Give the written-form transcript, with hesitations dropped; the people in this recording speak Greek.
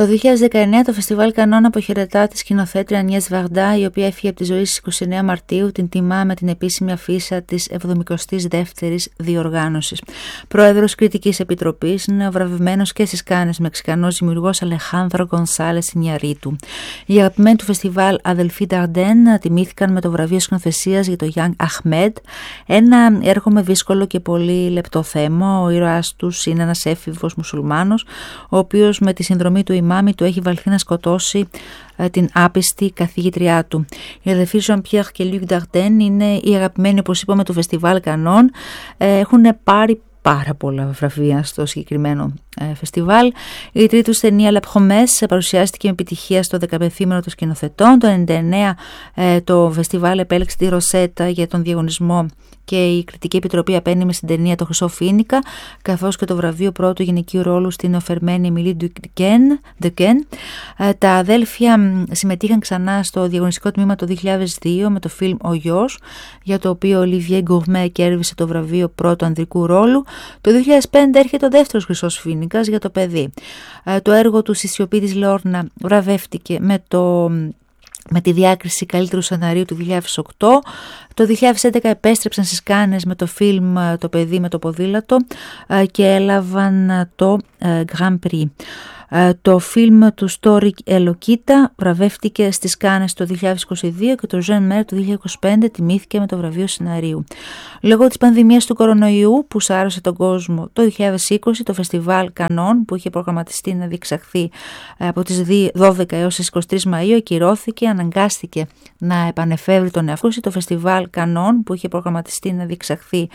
Το 2019 το Φεστιβάλ Κανών αποχαιρετά τη σκηνοθέτρια Ανιές Βαρντά, η οποία έφυγε από τη ζωή στις 29 Μαρτίου, την τιμά με την επίσημη αφίσα της 72ης διοργάνωσης. Πρόεδρος Κριτικής Επιτροπής, νεοβραβευμένος και στις Κάνες Μεξικανός δημιουργός Αλεχάνδρο Γκονσάλες Ινιαρίτου. Οι αγαπημένοι του φεστιβάλ αδελφοί Νταρντέν τιμήθηκαν με το βραβείο σκηνοθεσίας για το Γιάνγκ Αχμέντ, ένα έργο με δύσκολο και πολύ λεπτό θέμα. Ο ήρωας τους είναι ένας έφηβος μουσουλμάνος, ο οποίος με τη συνδρομή του ημάμι του έχει βαλθεί να σκοτώσει την άπιστη καθηγήτριά του. Οι αδελφοί Jean-Pierre και Luc Dardenne είναι οι αγαπημένοι, όπως είπαμε, του Φεστιβάλ Κανών. Έχουν πάρει πάρα πολλά βραβεία στο συγκεκριμένο φεστιβάλ. Η τρίτη τους ταινία La Promesse παρουσιάστηκε με επιτυχία στο 15ήμερο των σκηνοθετών. Το 1999 το φεστιβάλ επέλεξε τη Ροσέτα για τον διαγωνισμό και η Κριτική Επιτροπή απένιμε στην ταινία Το Χρυσό Φοίνικα, καθώς και το βραβείο πρώτου γυναικείου ρόλου στην νεοφερμένη Εμιλή Ντεκέν. Τα αδέλφια συμμετείχαν ξανά στο διαγωνιστικό τμήμα το 2002 με το φιλμ Ο Γιος, για το οποίο ο Olivier Gourmet κέρδισε το βραβείο πρώτου ανδρικού ρόλου. Το 2005 έρχεται ο δεύτερος Χρυσός Φοίνικας για το παιδί. Το έργο του «Στη σιωπή της Λόρνα» βραβεύτηκε με τη διάκριση καλύτερου σεναρίου του 2008. Το 2011 επέστρεψαν στις Κάνες με το φιλμ «Το παιδί με το ποδήλατο» και έλαβαν το Grand Prix. Το φιλμ του Στόρικ Ελοκίτα βραβεύτηκε στις Κάνες το 2022 και το Jean Mer το 2025 τιμήθηκε με το βραβείο σεναρίου. Λόγω της πανδημίας του κορονοϊού που σάρωσε τον κόσμο το 2020, το Φεστιβάλ Κανών, που είχε προγραμματιστεί να διεξαχθεί από τις 12 έως τις 23 Μαΐου, ακυρώθηκε, αναγκάστηκε να επανεφεύρει τον εαυτό του. Το Φεστιβάλ Κανών, που είχε προγραμματιστεί να διεξαχθεί